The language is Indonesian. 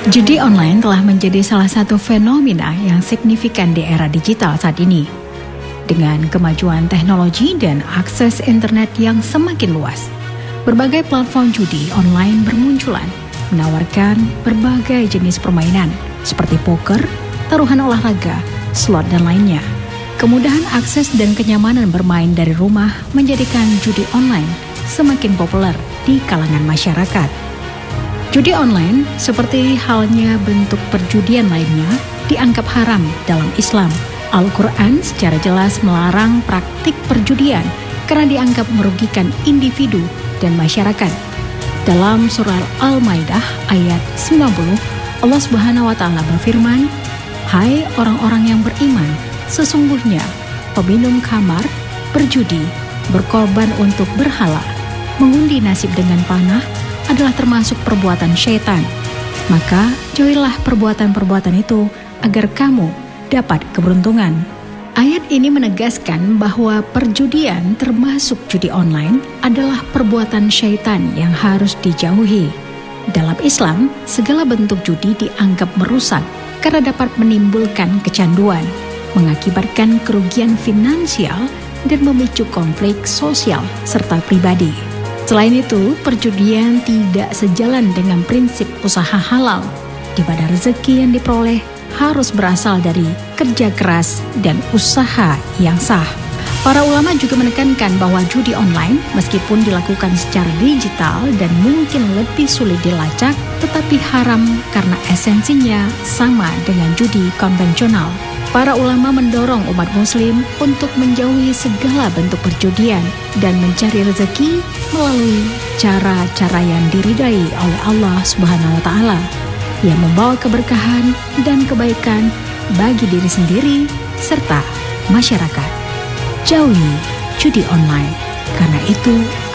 Judi online telah menjadi salah satu fenomena yang signifikan di era digital saat ini. Dengan kemajuan teknologi dan akses internet yang semakin luas, berbagai platform judi online bermunculan, menawarkan berbagai jenis permainan seperti poker, taruhan olahraga, slot, dan lainnya. Kemudahan akses dan kenyamanan bermain dari rumah menjadikan judi online semakin populer di kalangan masyarakat. Judi online, seperti halnya bentuk perjudian lainnya, dianggap haram dalam Islam. Al-Quran secara jelas melarang praktik perjudian karena dianggap merugikan individu dan masyarakat. Dalam surah Al-Maidah ayat 90, Allah Subhanahu wa Ta'ala berfirman, "Hai orang-orang yang beriman, sesungguhnya peminum khamar, berjudi, berkorban untuk berhala, mengundi nasib dengan panah adalah termasuk perbuatan syaitan. Maka jauhilah perbuatan-perbuatan itu agar kamu dapat keberuntungan." Ayat ini menegaskan bahwa perjudian termasuk judi online adalah perbuatan syaitan yang harus dijauhi. Dalam Islam, segala bentuk judi dianggap merusak karena dapat menimbulkan kecanduan, mengakibatkan kerugian finansial, dan memicu konflik sosial serta pribadi. Selain itu, perjudian tidak sejalan dengan prinsip usaha halal, di mana rezeki yang diperoleh harus berasal dari kerja keras dan usaha yang sah. Para ulama juga menekankan bahwa judi online, meskipun dilakukan secara digital dan mungkin lebih sulit dilacak, tetapi haram karena esensinya sama dengan judi konvensional. Para ulama mendorong umat muslim untuk menjauhi segala bentuk perjudian dan mencari rezeki melalui cara-cara yang diridai oleh Allah Subhanahu wa Ta'ala, yang membawa keberkahan dan kebaikan bagi diri sendiri serta masyarakat. Jauhi judi online, karena itu